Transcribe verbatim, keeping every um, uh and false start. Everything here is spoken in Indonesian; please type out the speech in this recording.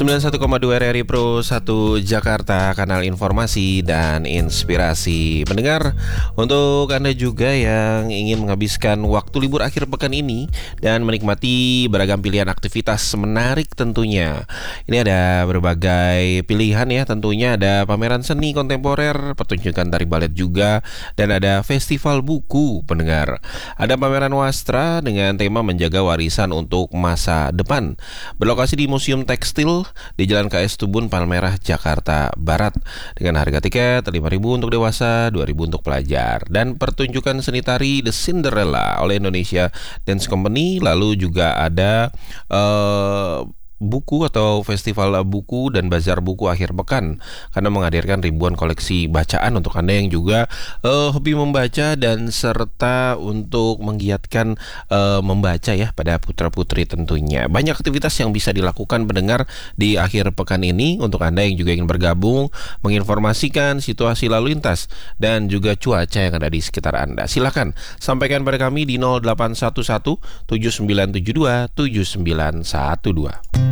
sembilan puluh satu koma dua R R I Pro satu Jakarta, kanal informasi dan inspirasi. Pendengar, untuk Anda juga yang ingin menghabiskan waktu libur akhir pekan ini dan menikmati beragam pilihan aktivitas menarik tentunya. Ini ada berbagai pilihan ya, tentunya ada pameran seni kontemporer, pertunjukan tari balet juga, dan ada festival buku, pendengar. Ada pameran wastra dengan tema menjaga warisan untuk masa depan. Berlokasi di Museum Tekstil di Jalan K S Tubun, Palmerah, Jakarta Barat, dengan harga tiket lima ribu untuk dewasa, dua ribu untuk pelajar. Dan pertunjukan seni tari The Cinderella oleh Indonesia Dance Company. Lalu juga ada uh, buku atau festival buku dan bazar buku akhir pekan, karena menghadirkan ribuan koleksi bacaan untuk Anda yang juga uh, hobi membaca dan serta untuk menggiatkan uh, membaca ya pada putra-putri tentunya. Banyak aktivitas yang bisa dilakukan pendengar di akhir pekan ini untuk Anda yang juga ingin bergabung, menginformasikan situasi lalu lintas dan juga cuaca yang ada di sekitar Anda. Silakan sampaikan pada kami di nol delapan satu satu tujuh sembilan tujuh dua tujuh sembilan satu dua.